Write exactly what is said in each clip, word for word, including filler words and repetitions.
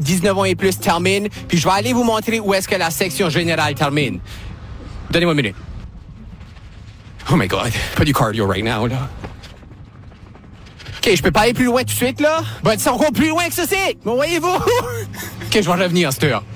dix-neuf ans et plus termine, puis je vais aller vous montrer où est-ce que la section générale termine. Donnez-moi une minute. Oh my God, pas du cardio right now, là. OK, je peux pas aller plus loin tout de suite, là? Ben, c'est encore plus loin que ceci! Mais voyez-vous? OK, je vais revenir en cette heure.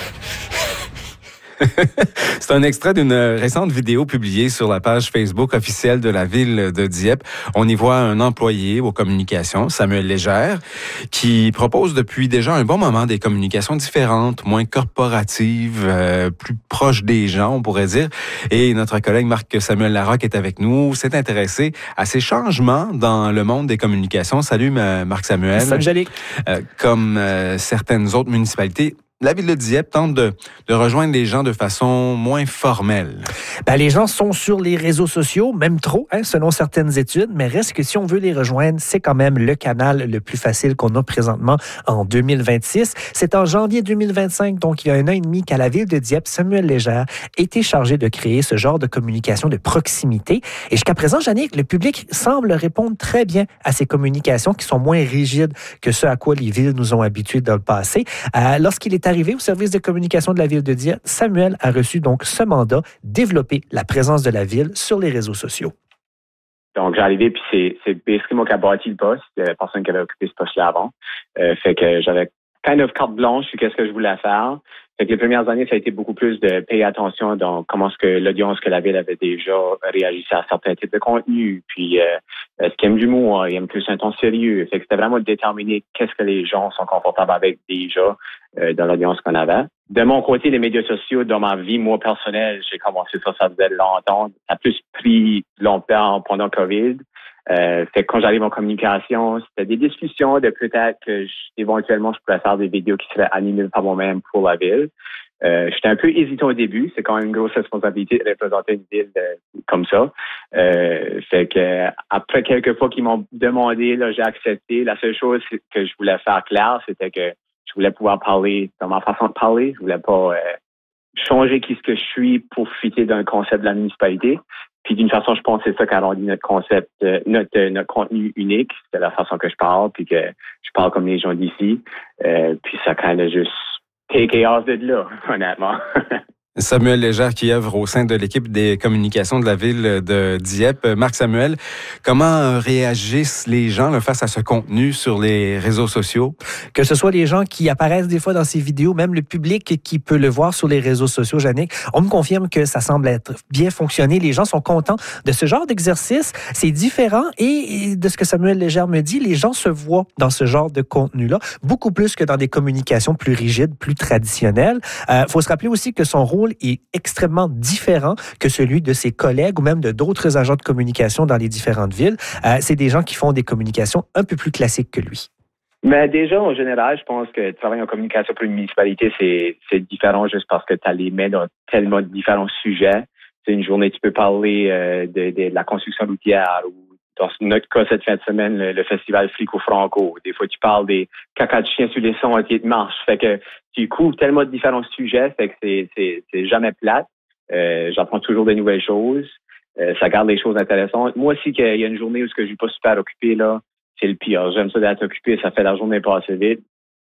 C'est un extrait d'une récente vidéo publiée sur la page Facebook officielle de la ville de Dieppe. On y voit un employé aux communications, Samuel Légère, qui propose depuis déjà un bon moment des communications différentes, moins corporatives, euh, plus proches des gens, on pourrait dire. Et notre collègue Marc-Samuel Larocque est avec nous, s'est intéressé à ces changements dans le monde des communications. Salut Marc-Samuel. Salut Jalix. Euh, comme euh, certaines autres municipalités, la ville de Dieppe tente de, de rejoindre les gens de façon moins formelle. Ben, les gens sont sur les réseaux sociaux, même trop, hein, selon certaines études, mais reste que si on veut les rejoindre, c'est quand même le canal le plus facile qu'on a présentement en deux mille vingt-six. C'est en janvier deux mille vingt-cinq, donc il y a un an et demi, qu'à la ville de Dieppe, Samuel Légère était chargé de créer ce genre de communication de proximité. Et jusqu'à présent, Jannick, le public semble répondre très bien à ces communications qui sont moins rigides que ce à quoi les villes nous ont habitués dans le passé. Euh, lorsqu'il est arrivé au service de communication de la ville de Dieppe, Samuel a reçu donc ce mandat, développer la présence de la ville sur les réseaux sociaux. Donc, j'ai arrivé, puis c'est, c'est basically moi qui a bâti le poste, la personne qui avait occupé ce poste-là avant. Euh, fait que j'avais kind of carte blanche sur qu'est-ce que je voulais faire. Fait que les premières années, ça a été beaucoup plus de payer attention dans comment est-ce que l'audience que la ville avait déjà réagi à certains types de contenus. Puis, euh, est-ce qu'ils aiment l'humour, ils aiment plus un ton sérieux. Fait que c'était vraiment de déterminer qu'est-ce que les gens sont confortables avec déjà euh, dans l'audience qu'on avait. De mon côté, les médias sociaux, dans ma vie, moi, personnelle, j'ai commencé ça, ça faisait longtemps. Ça a plus pris longtemps pendant COVID. Euh, fait que quand j'arrive en communication, c'était des discussions de peut-être que je, éventuellement je pourrais faire des vidéos qui seraient animées par moi-même pour la ville. Euh, j'étais un peu hésitant au début, c'est quand même une grosse responsabilité de représenter une ville de, comme ça. Euh, fait que après quelques fois qu'ils m'ont demandé, là, j'ai accepté. La seule chose que je voulais faire clair, c'était que je voulais pouvoir parler dans ma façon de parler. Je voulais pas euh, changer qui ce que je suis pour fitter d'un concept de la municipalité. Puis d'une façon, je pense que c'est ça qui a rendu notre concept, euh, notre, euh, notre contenu unique. C'est la façon que je parle, puis que je parle comme les gens d'ici. Euh, puis ça kind of juste take off de là, honnêtement. Samuel Légère qui œuvre au sein de l'équipe des communications de la ville de Dieppe. Marc-Samuel, comment réagissent les gens là, face à ce contenu sur les réseaux sociaux? Que ce soit les gens qui apparaissent des fois dans ces vidéos, même le public qui peut le voir sur les réseaux sociaux, Jannick, on me confirme que ça semble être bien fonctionné. Les gens sont contents de ce genre d'exercice. C'est différent et de ce que Samuel Légère me dit, les gens se voient dans ce genre de contenu-là, beaucoup plus que dans des communications plus rigides, plus traditionnelles. Il euh, faut se rappeler aussi que son rôle est extrêmement différent que celui de ses collègues ou même de d'autres agents de communication dans les différentes villes. Euh, c'est des gens qui font des communications un peu plus classiques que lui. Mais déjà, en général, je pense que travailler en communication pour une municipalité, c'est, c'est différent juste parce que tu as les mains dans tellement de différents sujets. C'est une journée, tu peux parler euh, de, de, de la construction routière ou dans notre cas, cette fin de semaine, le, le festival Frico-Franco. Des fois, tu parles des caca de chiens sur les sentiers de marche. Fait que tu couvres tellement de différents sujets, fait que c'est, c'est, c'est jamais plate. Euh, j'apprends toujours de nouvelles choses. Euh, ça garde les choses intéressantes. Moi aussi, qu'il y a une journée où je suis pas super occupé, là, c'est le pire. J'aime ça d'être occupé, ça fait la journée passer vite.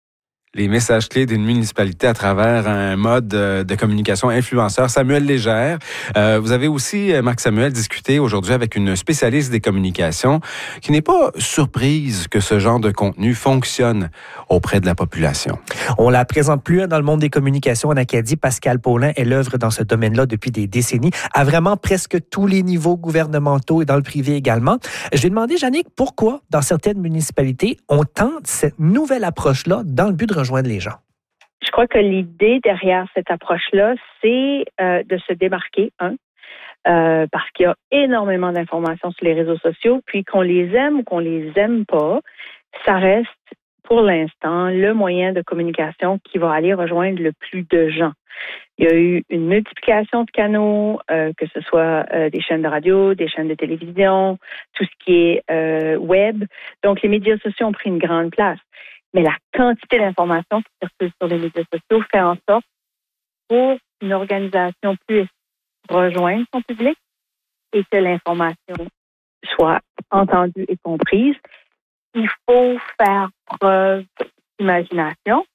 Les messages clés d'une municipalité à travers un mode de communication influenceur. Samuel Légère, euh, vous avez aussi, Marc-Samuel, discuté aujourd'hui avec une spécialiste des communications qui n'est pas surprise que ce genre de contenu fonctionne auprès de la population. On la présente plus dans le monde des communications en Acadie. Pascal Paulin, elle œuvre dans ce domaine-là depuis des décennies, à vraiment presque tous les niveaux gouvernementaux et dans le privé également. Je vais demander, Jannick, pourquoi dans certaines municipalités, on tente cette nouvelle approche-là dans le but de rejoindre les gens? Je crois que l'idée derrière cette approche-là, c'est euh, de se démarquer, un, euh, parce qu'il y a énormément d'informations sur les réseaux sociaux, puis qu'on les aime ou qu'on les aime pas, ça reste pour l'instant le moyen de communication qui va aller rejoindre le plus de gens. Il y a eu une multiplication de canaux, euh, que ce soit euh, des chaînes de radio, des chaînes de télévision, tout ce qui est euh, web. Donc, les médias sociaux ont pris une grande place. Mais la quantité d'informations qui circulent sur les médias sociaux fait en sorte pour une organisation puisse rejoindre son public et que l'information soit entendue et comprise, il faut faire preuve d'imagination